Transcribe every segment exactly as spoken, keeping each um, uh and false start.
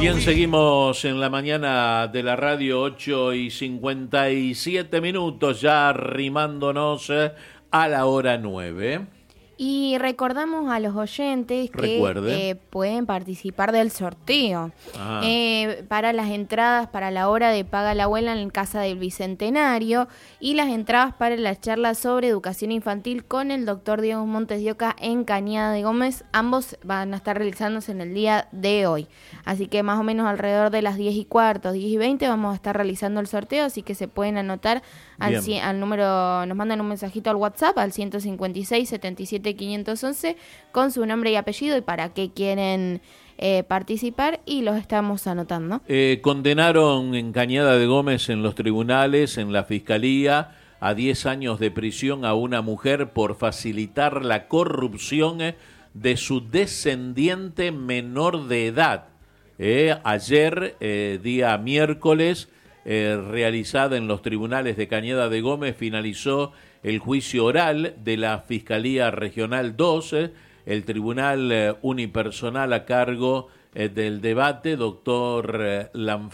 Bien, seguimos en la mañana de la radio, ocho y cincuenta y siete minutos, ya arrimándonos a la hora nueve. Y recordamos a los oyentes que eh, pueden participar del sorteo eh, para las entradas para la hora de Paga la Abuela en Casa del Bicentenario y las entradas para la charla sobre educación infantil con el doctor Diego Montes de Oca en Cañada de Gómez. Ambos van a estar realizándose en el día de hoy. Así que más o menos alrededor de las diez y cuarto, diez y veinte vamos a estar realizando el sorteo, así que se pueden anotar al, al número, nos mandan un mensajito al WhatsApp al ciento cincuenta y seis, setenta y siete, quinientos once con su nombre y apellido y para qué quieren eh, participar y los estamos anotando. Eh, condenaron en Cañada de Gómez en los tribunales, en la fiscalía, a diez años de prisión a una mujer por facilitar la corrupción de su descendiente menor de edad. Eh, ayer, eh, día miércoles, eh, realizada en los tribunales de Cañada de Gómez, finalizó el juicio oral de la Fiscalía Regional dos, eh, el tribunal eh, unipersonal a cargo eh, del debate, doctor eh,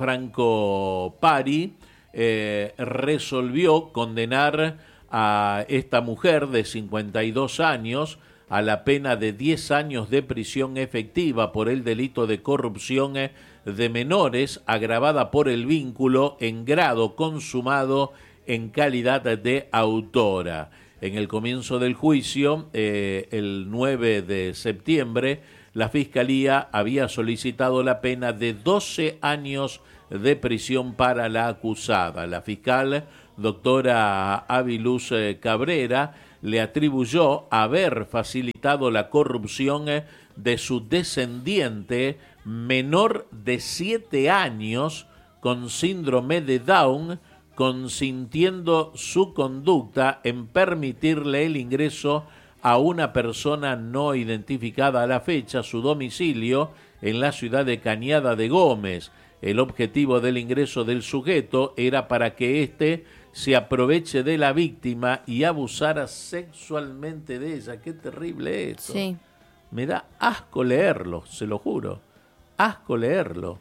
Lanfranco Pari, eh, resolvió condenar a esta mujer de cincuenta y dos años a la pena de diez años de prisión efectiva por el delito de corrupción de menores agravada por el vínculo en grado consumado en calidad de autora. En el comienzo del juicio, eh, el nueve de septiembre, la Fiscalía había solicitado la pena de doce años de prisión para la acusada. La fiscal, doctora Aviluz Cabrera, le atribuyó haber facilitado la corrupción de su descendiente menor de siete años con síndrome de Down, consintiendo su conducta en permitirle el ingreso a una persona no identificada a la fecha, su domicilio en la ciudad de Cañada de Gómez. El objetivo del ingreso del sujeto era para que éste se aproveche de la víctima y abusara sexualmente de ella. Qué terrible esto. Sí. Me da asco leerlo, se lo juro. Asco leerlo.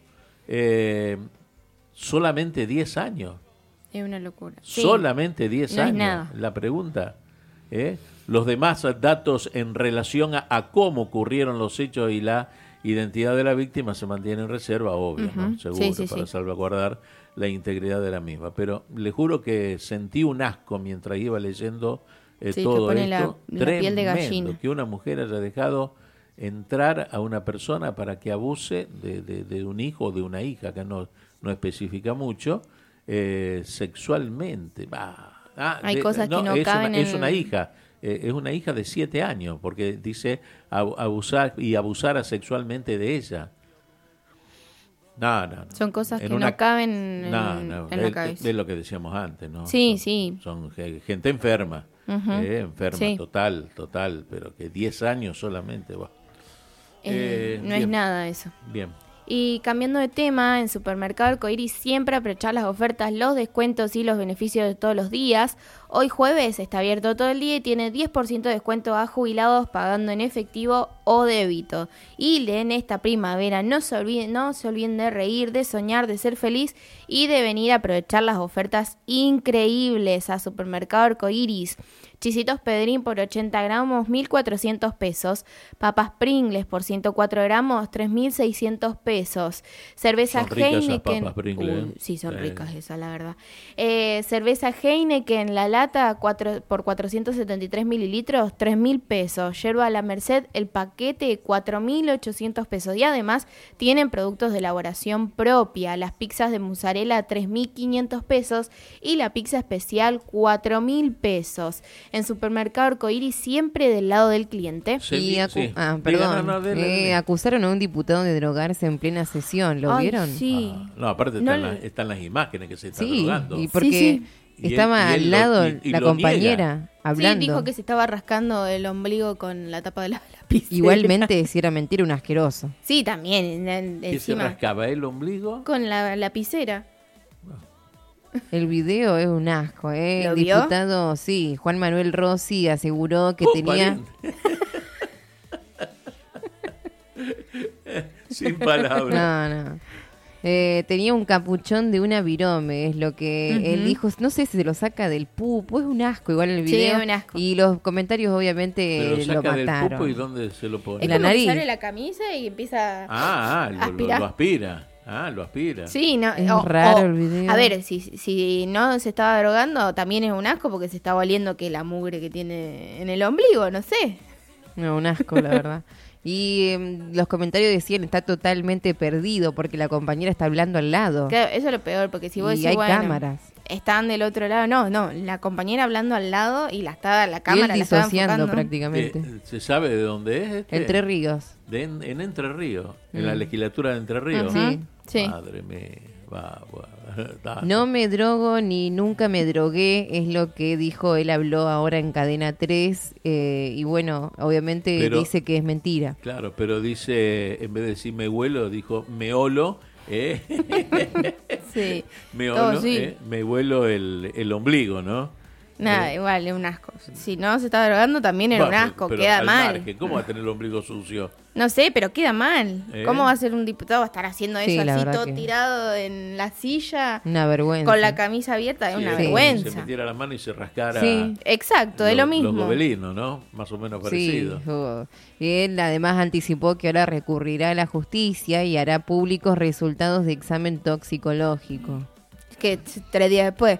Eh, solamente diez años. Es una locura. Solamente diez no años. Es nada. La pregunta. ¿eh? Los demás datos en relación a, a cómo ocurrieron los hechos y la identidad de la víctima se mantienen en reserva, obvio, uh-huh. ¿no? Seguro, sí, sí, para sí. salvaguardar la integridad de la misma. Pero le juro que sentí un asco mientras iba leyendo eh, sí, todo pone esto. La, la piel de gallina. Que una mujer haya dejado entrar a una persona para que abuse de, de, de un hijo o de una hija, que no, no especifica mucho, eh, sexualmente. Bah, ah, Hay de, cosas no, que no es caben una, en... Es una hija. Eh, es una hija de siete años, porque dice abusar y abusara sexualmente de ella. No, no, no. Son cosas en que una... no caben en, no, no. en es, la cabeza. Es lo que decíamos antes, ¿no? Sí, son, sí. Son gente enferma, uh-huh. eh, enferma, sí. total, total, pero que diez años solamente. Bah. Eh, eh, no bien. Es nada eso. Bien. Y cambiando de tema, en Supermercado Arcoiris siempre aprovechar las ofertas, los descuentos y los beneficios de todos los días. Hoy jueves está abierto todo el día y tiene diez por ciento de descuento a jubilados pagando en efectivo o débito. Y en esta primavera no se olviden, no se olviden de reír, de soñar, de ser feliz y de venir a aprovechar las ofertas increíbles a Supermercado Arcoiris. Chisitos Pedrín por ochenta gramos, mil cuatrocientos pesos. Papas Pringles por ciento cuatro gramos, tres mil seiscientos pesos. Cerveza son ricas Heineken. Esas papas Pringles. Uh, sí, son eh. ricas esas, la verdad. Eh, cerveza Heineken, la lata cuatro, por cuatrocientos setenta y tres mililitros, tres mil pesos. Yerba La Merced, el paquete, cuatro mil ochocientos pesos. Y además tienen productos de elaboración propia. Las pizzas de mozzarella, tres mil quinientos pesos. Y la pizza especial, cuatro mil pesos. En Supermercado Arcoiris siempre del lado del cliente. Sí, y acu- sí. Ah, perdón. No, no, dele, dele. Eh, acusaron a un diputado de drogarse en plena sesión. ¿Lo Ay, vieron? Sí. Ah, no, aparte no, están, la, están las imágenes que se están sí, drogando. Y porque sí, sí. estaba y él, al lado y él lo, y, la y compañera niega. hablando. Sí, dijo que se estaba rascando el ombligo con la tapa de la lapicera. Igualmente, si era mentira, un asqueroso. Sí, también. En, en, ¿Qué encima, se rascaba el ombligo? Con la lapicera. El video es un asco, ¿eh? ¿Lo El vio? diputado, sí, Juan Manuel Rossi aseguró que oh, tenía... Sin palabras. No, no. Eh, tenía un capuchón de una virome, es lo que uh-huh. él dijo. No sé si se lo saca del pupo, es un asco igual el video. Sí, es un asco. Y los comentarios obviamente lo, saca lo mataron. Del pupo, ¿y dónde se lo pone? En la nariz. Abre la camisa y empieza ah, ah, a lo, aspirar. Lo, lo aspira. Ah, lo aspira. Sí, no, es o, raro o, el video. A ver, si, si no se estaba drogando, también es un asco porque se está oliendo que la mugre que tiene en el ombligo, no sé. No, un asco, la verdad. Y eh, los comentarios decían, está totalmente perdido porque la compañera está hablando al lado. Claro, eso es lo peor, porque si vos y decís, hay bueno, cámaras. Están del otro lado, no, no, la compañera hablando al lado y la estaba la cámara y él la estaba disociando enfocando. prácticamente. Eh, ¿Se sabe de dónde es este? Entre Ríos. De en, en Entre Ríos, mm. en la Mm. legislatura de Entre Ríos. Uh-huh. Sí, sí. Madre mía, va, va. No me drogo ni nunca me drogué, es lo que dijo, él habló ahora en Cadena tres, eh, y bueno, obviamente pero, dice que es mentira. Claro, pero dice, en vez de decir me huelo, dijo me olo. ¿Eh? Sí. Me, olo, sí. eh, me huelo el, el ombligo, ¿no? Nada, eh. igual, es un asco. Si no se está drogando, también era bueno, un asco, pero queda al mal. Margen, ¿cómo va a tener el ombligo sucio? No sé, pero queda mal. ¿Eh? ¿Cómo va a ser un diputado? Va a estar haciendo eso sí, así, todo que... tirado en la silla. Una vergüenza. Con la camisa abierta, es sí, una sí. vergüenza. Se metiera la mano y se rascara. Sí, exacto, lo, es lo mismo. Los gobelinos, ¿no? Más o menos parecido. Sí, oh. Y él además anticipó que ahora recurrirá a la justicia y hará públicos resultados de examen toxicológico. Que tres días después.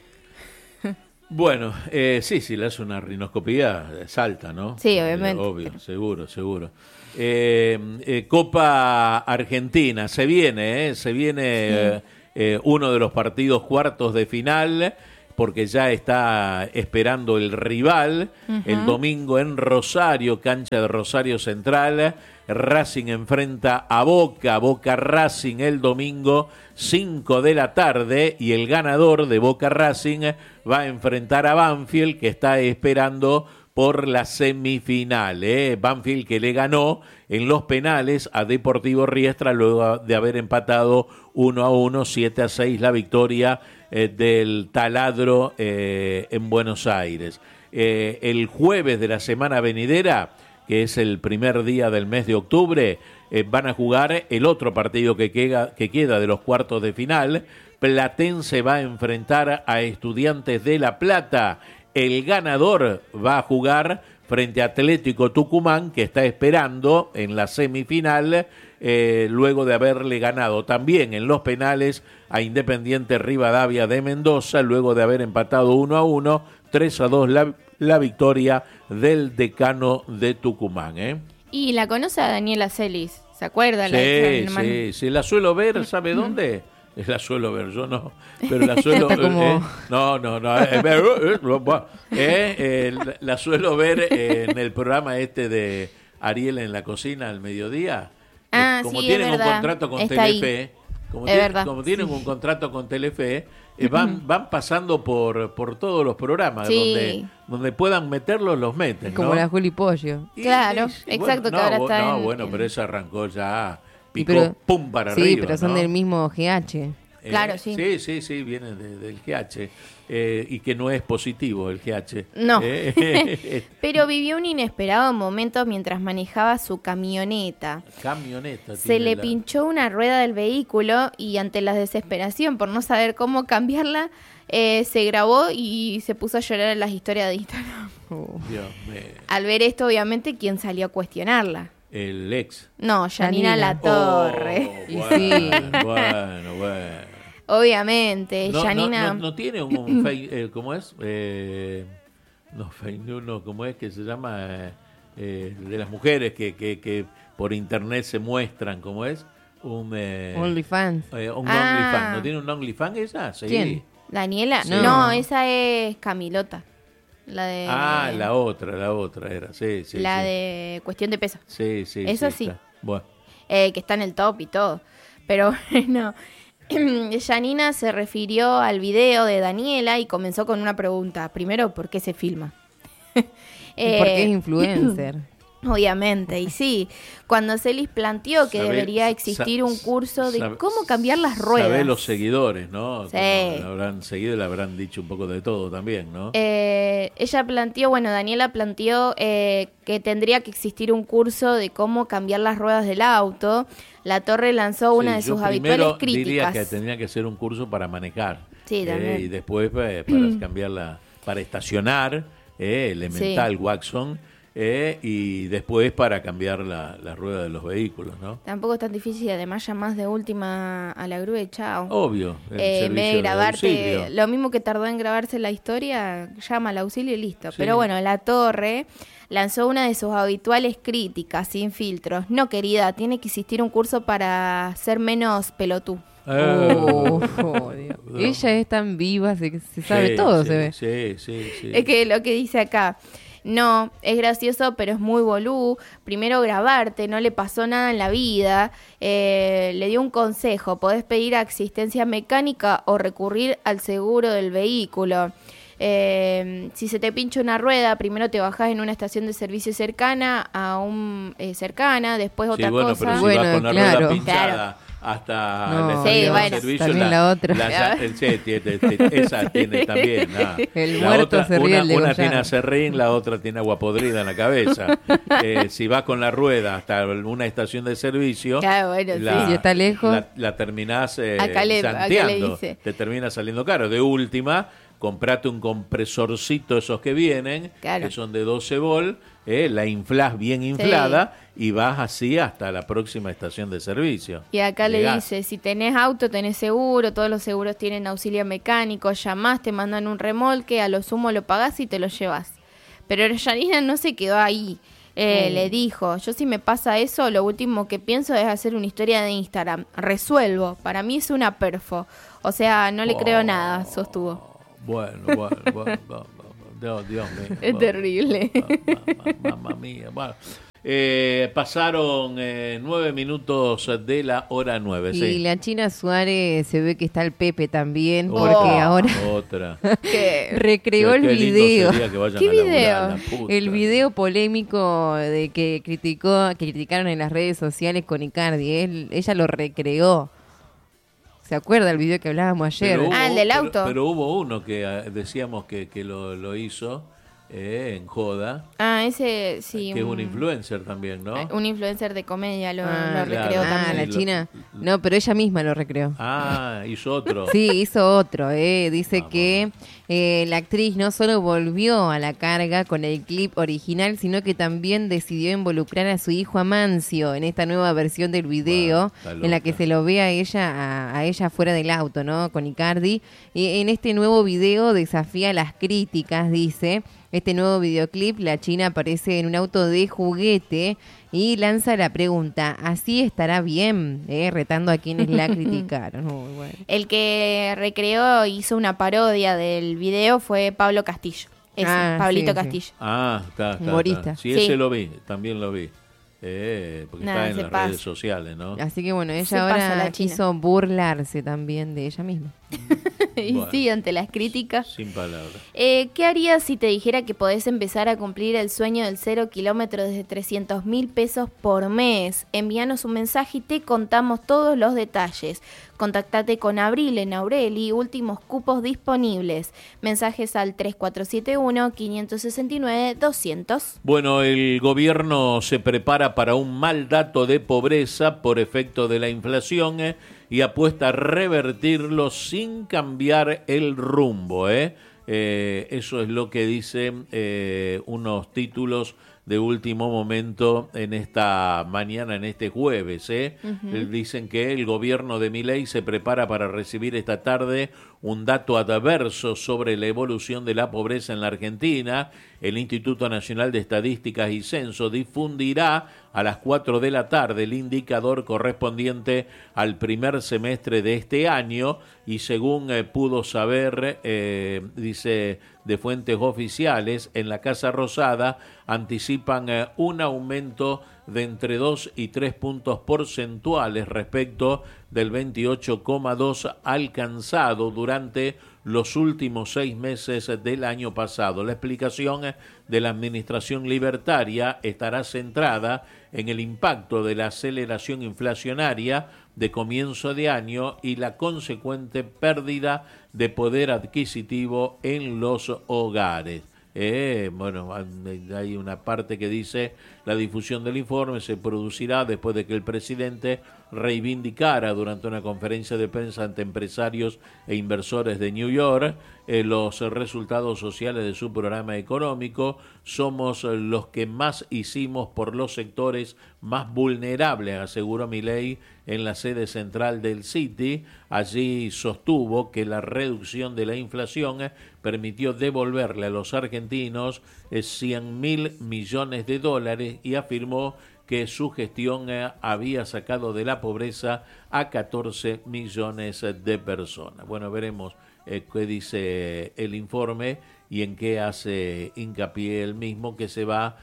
Bueno, eh, sí, sí, le hace una rinoscopía, salta, ¿no? Sí, obviamente. Eh, obvio, pero... seguro, seguro. Eh, eh, Copa Argentina, se viene, eh, se viene sí. eh, eh, uno de los partidos cuartos de final, porque ya está esperando el rival, uh-huh. el domingo en Rosario, cancha de Rosario Central. Racing enfrenta a Boca, Boca Racing el domingo cinco de la tarde, y el ganador de Boca Racing va a enfrentar a Banfield, que está esperando por la semifinal. ¿eh? Banfield que le ganó en los penales a Deportivo Riestra luego de haber empatado uno a uno, siete a seis la victoria eh, del Taladro eh, en Buenos Aires. Eh, el jueves de la semana venidera, que es el primer día del mes de octubre, eh, van a jugar el otro partido que queda, que queda de los cuartos de final. Platense va a enfrentar a Estudiantes de La Plata. El ganador va a jugar frente a Atlético Tucumán, que está esperando en la semifinal, eh, luego de haberle ganado también en los penales a Independiente Rivadavia de Mendoza, luego de haber empatado uno a uno, tres a dos la la victoria del Decano de Tucumán. ¿eh? Y la conoce a Daniela Celis, ¿se acuerda? Sí, la sí, sí, la suelo ver, ¿sabe dónde? La suelo ver, yo no, pero la suelo ver. Como... Eh, no, no, no. Eh, eh, eh, la, la suelo ver eh, en el programa este de Ariel en la cocina al mediodía. Ah, como sí, tienen es un verdad. contrato con Está Telefe, como, es tienen, verdad. como tienen sí. un contrato con Telefe, eh, van, van pasando por, por todos los programas, sí. donde, donde puedan meterlos, los meten. Como ¿no? la Juli Pollo. Y, claro, y, y, exacto, bueno, que ahora no, está No, en, bueno, en... pero esa arrancó ya, picó, pero, pum, para sí, arriba. Sí, pero son ¿no? del mismo G H. Eh, claro, sí. Sí, sí, sí, viene de, del G H. Eh, y que no es positivo el G H. No. Eh, pero vivió un inesperado momento mientras manejaba su camioneta. Camioneta. Se le la... pinchó una rueda del vehículo y ante la desesperación por no saber cómo cambiarla, eh, se grabó y se puso a llorar en las historias de Instagram. Oh. Dios mío. Al ver esto, obviamente, ¿quién salió a cuestionarla? El ex. No, Janina Latorre. Oh, bueno, sí. bueno, bueno. Obviamente, no, Janina... No, no, no tiene un, un fake, eh, ¿cómo es? Eh, no, fake news, no, ¿cómo es que se llama? Eh, de las mujeres que, que, que por internet se muestran, ¿cómo es? Un eh, OnlyFans. Eh, un ah. OnlyFans. ¿No tiene un OnlyFans esa? Sí. ¿Quién? ¿Daniela? Sí. No. no, esa es Camilota. La de... Ah, la otra, la otra era, sí, sí. La sí. de Cuestión de Peso. Sí, sí. Eso sí. sí. Bueno. Eh, que está en el top y todo. Pero bueno... Janina se refirió al video de Daniela y comenzó con una pregunta. Primero, ¿por qué se filma? eh, ¿Por qué es influencer? Obviamente, y sí, cuando Celis planteó que Sabe, debería existir un curso de sabe, cómo cambiar las ruedas. Sabés los seguidores, ¿no? Sí. La habrán seguido y le habrán dicho un poco de todo también, ¿no? Eh, ella planteó, bueno, Daniela planteó eh, que tendría que existir un curso de cómo cambiar las ruedas del auto. La Torre lanzó una sí, de sus yo habituales críticas. Diría que tendría que ser un curso para manejar. Sí, también. Eh, y después eh, para cambiarla, para estacionar, eh, elemental, sí. Watson. Eh, y después para cambiar la, la rueda de los vehículos, ¿no? Tampoco es tan difícil, además llamás de última a la grúa y chao. Obvio. Eh, en vez de grabarte, de lo mismo que tardó en grabarse la historia, llama al auxilio y listo. Sí. Pero bueno, La Torre lanzó una de sus habituales críticas, sin filtros. No, querida, tiene que existir un curso para ser menos pelotú. Oh, oh, Dios. No. Ella es tan viva, se, se sabe sí, todo, sí, se ve. Sí, sí, sí. Es que lo que dice acá... No, es gracioso, pero es muy bolú. Primero grabarte, no le pasó nada en la vida. Eh, le dio un consejo, podés pedir asistencia mecánica o recurrir al seguro del vehículo. Eh, si se te pincha una rueda, primero te bajás en una estación de servicio cercana a un eh, cercana, después otra sí, bueno, cosa. Pero si bueno, vas con la claro. rueda pinchada, Claro. hasta no, la estación sí, de bueno, servicio también la, la otra la, el, sí, tiene, tiene, esa tiene también ah. el la muerto otra, se ríe una, el de una Goyano. tiene acerrín, la otra tiene agua podrida en la cabeza. eh, si vas con la rueda hasta una estación de servicio, claro, bueno, la, sí. Si está lejos, la, la terminás eh, acá le, santeando, acá le dice. te termina saliendo caro. De última, comprate un compresorcito esos que vienen, claro. que son de doce volt, eh, la inflás bien inflada sí. y vas así hasta la próxima estación de servicio. Y acá Llegás. Le dice, si tenés auto, tenés seguro, todos los seguros tienen auxilio mecánico, llamás, te mandan un remolque, a lo sumo lo pagás y te lo llevas. Pero Yanina no se quedó ahí. Eh, mm. Le dijo, yo si me pasa eso, lo último que pienso es hacer una historia de Instagram. Resuelvo, para mí es una perfo. O sea, no le oh. creo nada, sostuvo. Bueno, bueno, bueno, bueno, Dios, Dios mío. Es bueno, terrible. Mamma, mamma mía. Bueno, eh, pasaron eh, nueve minutos de la hora nueve. Y sí. la China Suárez se ve que está el Pepe también, porque oh, ahora otra. recreó el video. ¿Qué video? Laburar, el video polémico de que criticó, que criticaron en las redes sociales con Icardi. Él, ella lo recreó. ¿Se acuerda el video que hablábamos ayer? Hubo, ah, el del auto. Pero, pero hubo uno que uh, decíamos que, que lo, lo hizo eh, en joda. Ah, ese sí. Que un, es un influencer también, ¿no? Un influencer de comedia lo, ah, lo recreó claro. también. Ah, la China. No, pero ella misma lo recreó. Ah, hizo otro. Sí, hizo otro. Eh. Dice Vamos. que eh, la actriz no solo volvió a la carga con el clip original, sino que también decidió involucrar a su hijo Amancio en esta nueva versión del video, bueno, en la que se lo ve a ella, a, a ella fuera del auto, ¿no? Con Icardi. Y en este nuevo video desafía las críticas, dice. Este nuevo videoclip, la China aparece en un auto de juguete y lanza la pregunta, ¿así estará bien? Eh, retando a quienes la criticaron. Muy bueno. El que recreó, hizo una parodia del video fue Pablo Castillo. Ese, ah, Pablito sí, Castillo. Sí. Ah, está, está. Humorista. Está. Sí, sí, ese lo vi, también lo vi. Eh, porque Nada, está en las pasa. redes sociales, ¿no? Así que bueno, ella se ahora quiso burlarse también de ella misma. Y bueno, sí, ante las críticas. Sin palabras. Eh, ¿Qué harías si te dijera que podés empezar a cumplir el sueño del cero kilómetro desde trescientos mil pesos por mes? Envíanos un mensaje y te contamos todos los detalles. Contactate con Abril en Aureli, últimos cupos disponibles. Mensajes al tres cuatro siete uno, cinco seis nueve, dos cero cero. Bueno, el gobierno se prepara para un mal dato de pobreza por efecto de la inflación eh, y apuesta a revertirlo sin cambiar el rumbo. Eh. Eh, eso es lo que dicen eh, unos títulos de último momento en esta mañana, en este jueves. ¿eh? Uh-huh. Dicen que el gobierno de Milei se prepara para recibir esta tarde un dato adverso sobre la evolución de la pobreza en la Argentina. El Instituto Nacional de Estadísticas y Censo difundirá a las cuatro de la tarde el indicador correspondiente al primer semestre de este año y según eh, pudo saber, eh, dice, de fuentes oficiales, en la Casa Rosada anticipan eh, un aumento de entre dos y tres puntos porcentuales respecto del veintiocho coma dos alcanzado durante los últimos seis meses del año pasado. La explicación de la administración libertaria estará centrada en el impacto de la aceleración inflacionaria de comienzo de año y la consecuente pérdida de poder adquisitivo en los hogares. Eh, bueno, hay una parte que dice: la difusión del informe se producirá después de que el presidente reivindicara durante una conferencia de prensa ante empresarios e inversores de New York eh, los resultados sociales de su programa económico. Somos los que más hicimos por los sectores más vulnerables, aseguró Milei en la sede central del Citi. Allí sostuvo que la reducción de la inflación permitió devolverle a los argentinos cien mil millones de dólares y afirmó que su gestión había sacado de la pobreza a catorce millones de personas. Bueno, veremos eh, qué dice el informe y en qué hace hincapié el mismo, que se va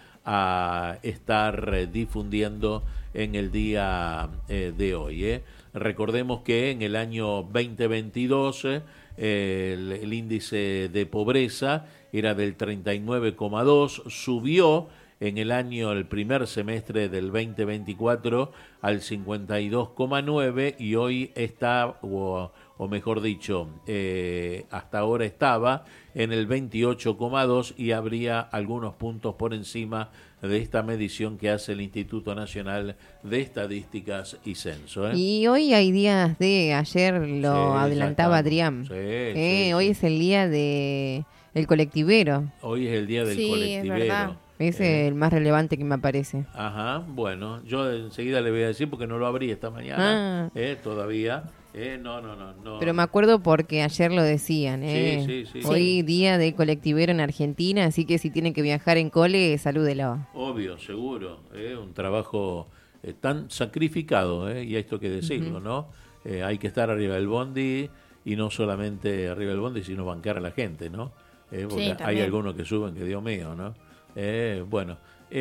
a estar difundiendo en el día eh, de hoy. ¿eh? Recordemos que en el año veinte veintidós eh, el, el índice de pobreza era del treinta y nueve coma dos, subió en el año, el primer semestre del veinte veinticuatro al cincuenta y dos coma nueve y hoy está, o, o mejor dicho, eh, hasta ahora estaba en el veintiocho coma dos y habría algunos puntos por encima de esta medición que hace el Instituto Nacional de Estadísticas y Censo. ¿eh? Y hoy hay días de, ayer lo sí, adelantaba Adrián, sí, eh, sí, hoy sí. es el día de el colectivero. Hoy es el día del sí, colectivero. Es verdad. Es Eh, el más relevante que me parece. Ajá, bueno, yo enseguida le voy a decir porque no lo abrí esta mañana, Ah. eh, todavía. Eh, no, no, no, no. Pero me acuerdo porque ayer lo decían. Eh. Sí, sí, sí. Hoy Sí. día de colectivero en Argentina, así que si tienen que viajar en cole, salúdelo. Obvio, seguro. Eh, un trabajo eh, tan sacrificado, eh, y esto hay que decirlo, uh-huh. ¿no? Eh, hay que estar arriba del bondi y no solamente arriba del bondi, sino bancar a la gente, ¿no? Eh, porque Sí, hay algunos que suben que Dios mío, ¿no? Eh, bueno,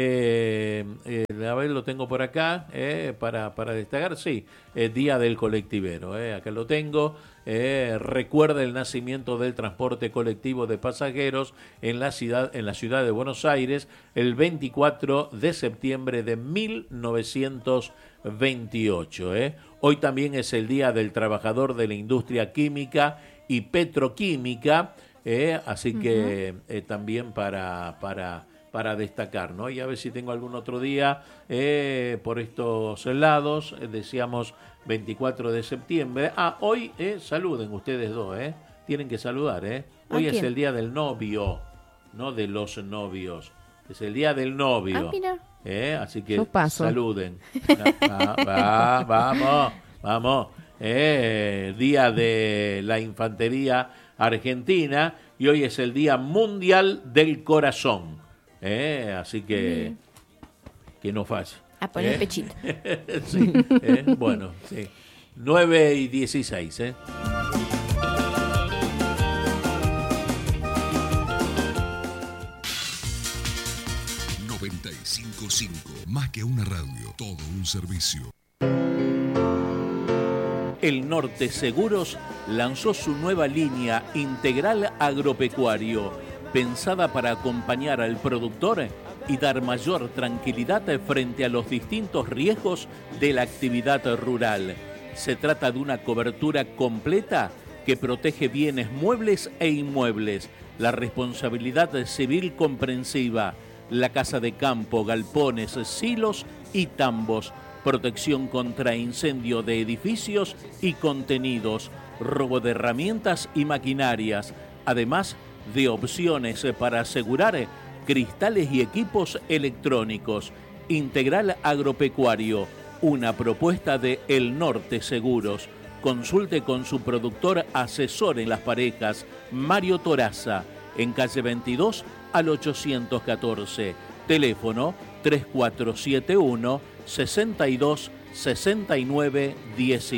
eh, eh, a ver, lo tengo por acá eh, para, para destacar, sí, eh, Día del Colectivero, eh, acá lo tengo, eh, recuerda el nacimiento del transporte colectivo de pasajeros en la ciudad, en la ciudad de Buenos Aires el veinticuatro de septiembre de mil novecientos veintiocho. Eh. Hoy también es el Día del Trabajador de la Industria Química y Petroquímica, eh, así que eh, también para... para para destacar, ¿no? Y a ver si tengo algún otro día eh, por estos lados. Eh, decíamos veinticuatro de septiembre. Ah, hoy eh, saluden ustedes dos, ¿eh? Tienen que saludar, ¿eh? Hoy es el día del novio, no de los novios. Es el día del novio. Ah, mira. ¿Eh? Así que paso. saluden. Va, va, vamos, vamos. Eh, día de la Infantería Argentina y hoy es el Día Mundial del Corazón. Eh, así que mm. que no falle. A poner ¿eh? pechito. Sí, eh, bueno, sí. nueve y dieciséis, ¿eh? noventa y cinco punto cinco, más que una radio, todo un servicio. El Norte Seguros lanzó su nueva línea Integral Agropecuario, pensada para acompañar al productor y dar mayor tranquilidad frente a los distintos riesgos de la actividad rural. Se trata de una cobertura completa que protege bienes muebles e inmuebles, la responsabilidad civil comprensiva, la casa de campo, galpones, silos y tambos, protección contra incendio de edificios y contenidos, robo de herramientas y maquinarias, además de opciones para asegurar cristales y equipos electrónicos. Integral Agropecuario, una propuesta de El Norte Seguros. Consulte con su productor asesor en las parejas, Mario Toraza, en calle veintidós al ochocientos catorce. Teléfono tres cuatro siete uno, sesenta y dos, sesenta y nueve,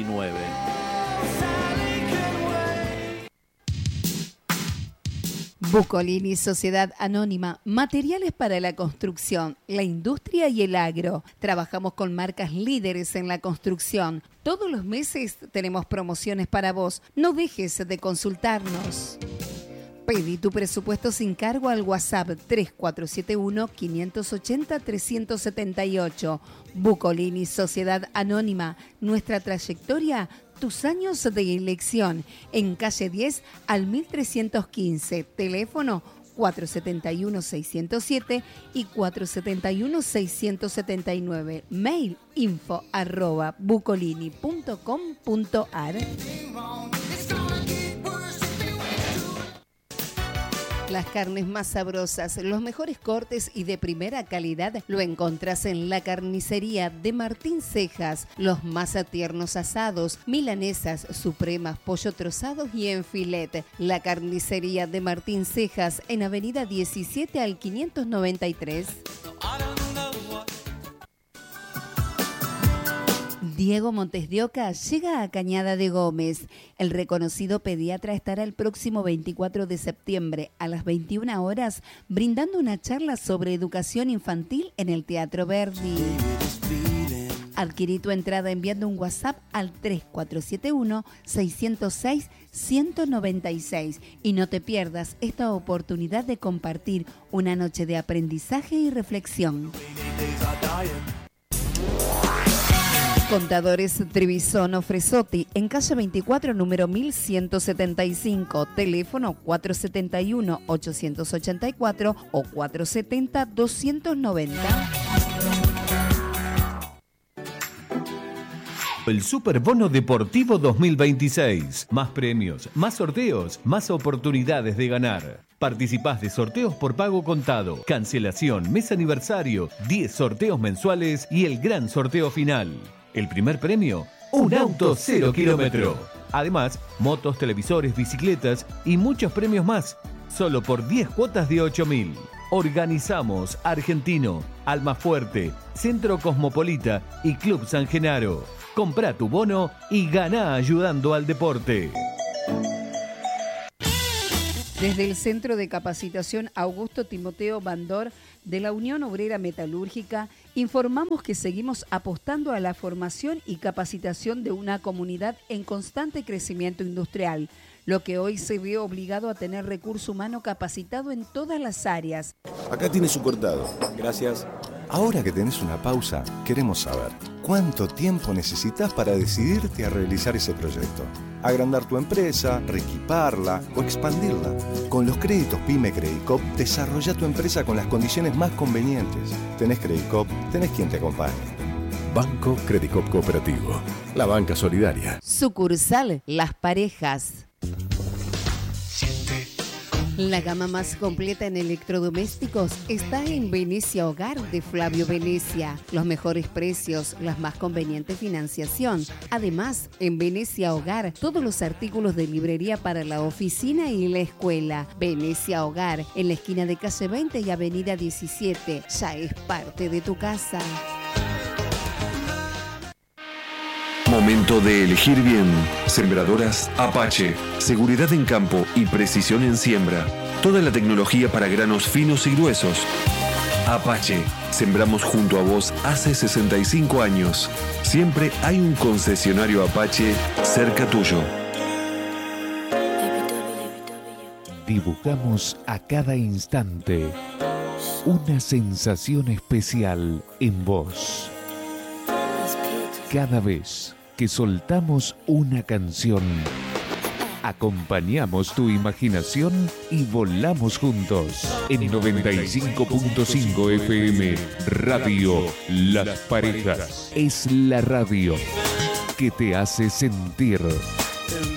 diecinueve. Bucolini Sociedad Anónima, materiales para la construcción, la industria y el agro. Trabajamos con marcas líderes en la construcción. Todos los meses tenemos promociones para vos. No dejes de consultarnos. Pedí tu presupuesto sin cargo al WhatsApp tres cuatro siete uno, cinco ocho cero, tres siete ocho. Bucolini Sociedad Anónima, nuestra trayectoria, tus años de elección. En calle diez al mil trescientos quince, teléfono cuatro siete uno, seis cero siete y cuatro siete uno, seis siete nueve. Mail info arroba bucolini punto com punto ar. Las carnes más sabrosas, los mejores cortes y de primera calidad lo encontrás en la carnicería de Martín Cejas. Los más tiernos asados, milanesas, supremas, pollo trozados y en filet. La carnicería de Martín Cejas en avenida diecisiete al quinientos noventa y tres. Diego Montes de Oca llega a Cañada de Gómez. El reconocido pediatra estará el próximo veinticuatro de septiembre a las veintiuna horas brindando una charla sobre educación infantil en el Teatro Verdi. Adquirí tu entrada enviando un WhatsApp al tres cuatro siete uno, seis cero seis, uno nueve seis y no te pierdas esta oportunidad de compartir una noche de aprendizaje y reflexión. Contadores Trevisono Fresotti, en calle veinticuatro, número mil ciento setenta y cinco, teléfono cuatro siete uno, ocho ocho cuatro o cuatro siete cero, dos nueve cero. El Superbono Deportivo dos mil veintiséis. Más premios, más sorteos, más oportunidades de ganar. Participás de sorteos por pago contado, cancelación, mes aniversario, diez sorteos mensuales y el gran sorteo final. El primer premio, un auto cero kilómetro. Además, motos, televisores, bicicletas y muchos premios más. Solo por diez cuotas de ocho mil. Organizamos Argentino, Almafuerte, Centro Cosmopolita y Club San Genaro. Comprá tu bono y ganá ayudando al deporte. Desde el Centro de Capacitación Augusto Timoteo Bandor de la Unión Obrera Metalúrgica, informamos que seguimos apostando a la formación y capacitación de una comunidad en constante crecimiento industrial, lo que hoy se ve obligado a tener recurso humano capacitado en todas las áreas. Acá tiene su cortado. Gracias. Ahora que tenés una pausa, queremos saber, ¿cuánto tiempo necesitas para decidirte a realizar ese proyecto? Agrandar tu empresa, reequiparla o expandirla. Con los créditos PYME Credicop, desarrolla tu empresa con las condiciones más convenientes. Tenés Credicop, tenés quien te acompañe. Banco Credicop Cooperativo, la banca solidaria. Sucursal Las Parejas. La gama más completa en electrodomésticos está en Venecia Hogar de Flavio Venecia. Los mejores precios, la más conveniente financiación. Además, en Venecia Hogar, todos los artículos de librería para la oficina y la escuela. Venecia Hogar, en la esquina de calle veinte y avenida diecisiete. Ya es parte de tu casa. Momento de elegir bien. Sembradoras Apache. Seguridad en campo y precisión en siembra. Toda la tecnología para granos finos y gruesos. Apache. Sembramos junto a vos hace sesenta y cinco años. Siempre hay un concesionario Apache cerca tuyo. Dibujamos a cada instante una sensación especial en vos. Cada vez que soltamos una canción, acompañamos tu imaginación y volamos juntos. En noventa y cinco punto cinco F M, Radio Las Parejas. Es la radio que te hace sentir.